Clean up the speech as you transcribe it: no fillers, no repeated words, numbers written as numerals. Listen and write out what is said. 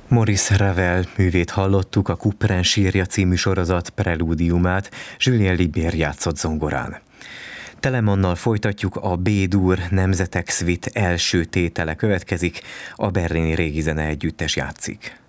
Maurice Ravel művét hallottuk, a Couperin sírja című sorozat prelúdiumát, Julien Libér játszott zongorán. Telemannal folytatjuk, a B-dur Nemzetek Suite első tétele következik, a berlini Régi Zene Együttes játszik.